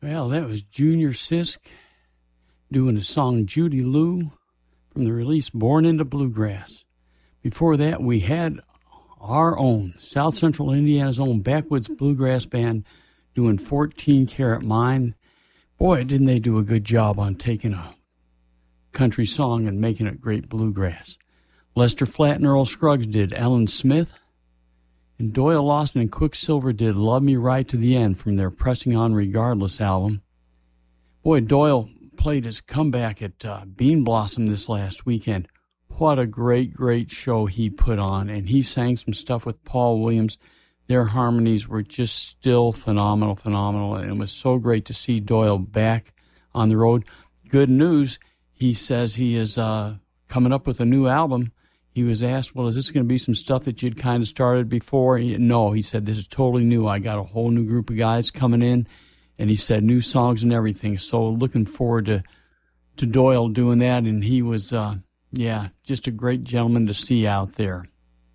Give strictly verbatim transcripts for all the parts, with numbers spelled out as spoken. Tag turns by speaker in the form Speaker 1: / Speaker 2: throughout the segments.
Speaker 1: Well, that was Junior Sisk doing the song Judy Lou from the release Born into Bluegrass. Before that, we had our own, South Central Indiana's own Backwoods Bluegrass Band doing fourteen Karat Mine. Boy, didn't they do a good job on taking a country song and making it great bluegrass. Lester Flatt and Earl Scruggs did Ellen Smith, and Doyle Lawson and Quicksilver did Love Me Right to the End from their Pressing On Regardless album. Boy, Doyle played his comeback at uh, Bean Blossom this last weekend. What a great, great show he put on, and he sang some stuff with Paul Williams. Their harmonies were just still phenomenal, phenomenal, and it was so great to see Doyle back on the road. Good news, he says he is uh, coming up with a new album. He was asked, well, is this going to be some stuff that you'd kind of started before? He, no, he said, this is totally new. I got a whole new group of guys coming in, and he said new songs and everything. So looking forward to to Doyle doing that, and he was, uh, yeah, just a great gentleman to see out there.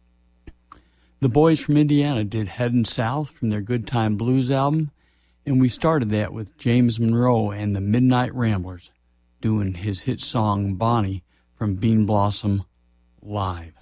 Speaker 1: The boys from Indiana did Headin' South from their Good Time Blues album, and we started that with James Monroe and the Midnight Ramblers doing his hit song Bonnie from Bean Blossom Live.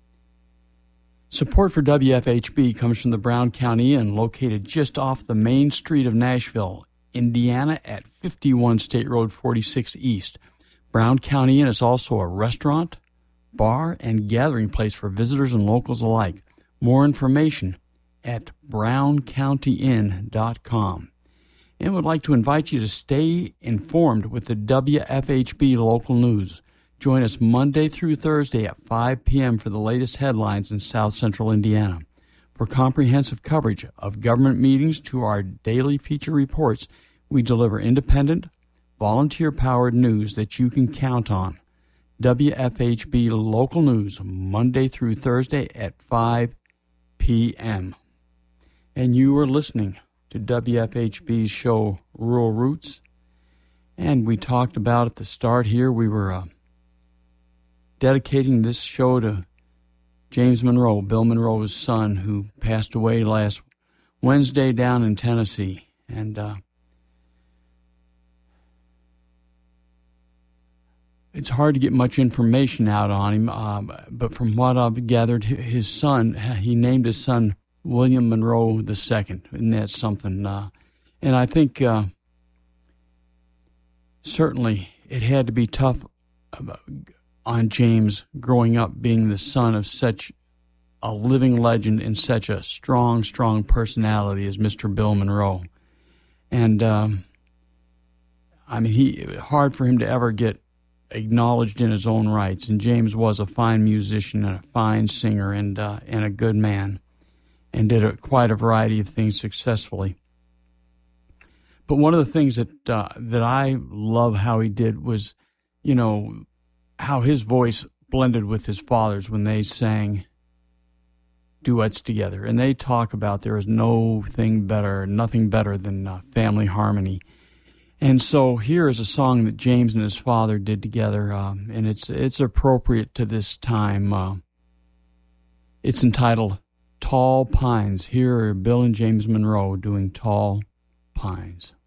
Speaker 1: Support for W F H B comes from the Brown County Inn, located just off the main street of Nashville, Indiana at fifty-one State Road forty-six East. Brown County Inn is also a restaurant, bar, and gathering place for visitors and locals alike. More information at brown county inn dot com. And would like to invite you to stay informed with the W F H B local news. Join us Monday through Thursday at five p.m. for the latest headlines in South Central Indiana. For comprehensive coverage of government meetings to our daily feature reports, we deliver independent, volunteer-powered news that you can count on. W F H B local news, Monday through Thursday at five p.m. And you are listening to W F H B's show, Rural Roots. And we talked about at the start here, we were uh, dedicating this show to James Monroe, Bill Monroe's son, who passed away last Wednesday down in Tennessee. And uh, it's hard to get much information out on him, uh, but from what I've gathered, his son, he named his son William Monroe the Second, and that's something. Uh, and I think uh, certainly it had to be tough on James growing up being the son of such a living legend and such a strong, strong personality as Mister Bill Monroe. And um, I mean, he hard for him to ever get acknowledged in his own rights, and James was a fine musician and a fine singer and uh, and a good man, and did a, quite a variety of things successfully. But one of the things that uh, that I love how he did was, you know, how his voice blended with his father's when they sang duets together, and they talk about there is no thing better, nothing better than uh, family harmony. And so here is a song that James and his father did together, um, and it's it's appropriate to this time. Uh, it's entitled Tall Pines. Here are Bill and James Monroe doing Tall Pines.